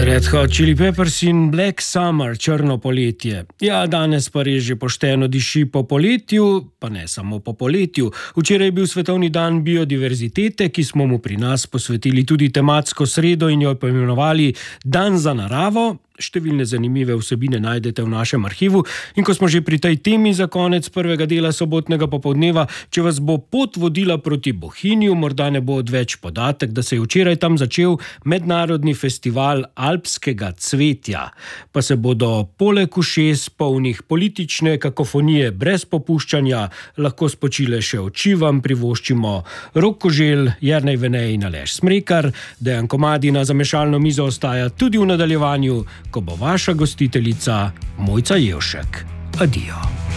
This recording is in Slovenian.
Red Hot Chili Peppers in Black Summer, črno poletje. Ja, danes pa res že pošteno diši po poletju, pa ne samo po poletju. Včeraj je bil svetovni dan biodiverzitete, ki smo mu pri nas posvetili tudi tematsko sredo in jo poimenovali Dan za naravo. Številne zanimive vsebine najdete v našem arhivu. In ko smo že pri tej temi za konec prvega dela sobotnega popoldneva, če vas bo pot vodila proti Bohinju, morda ne bo odveč podatek, da se je včeraj tam začel mednarodni festival alpskega cvetja. Pa se bodo poleg ušes polnih politične kakofonije brez popuščanja lahko spočile še oči, vam privoščimo Rok Koželj, Jernej Venej in Aleš Smrekar. Dejan Komadina za mešalno mizo ostaja tudi v nadaljevanju, ko bo vaša gostiteljica Mojca Jevšek. Adijo.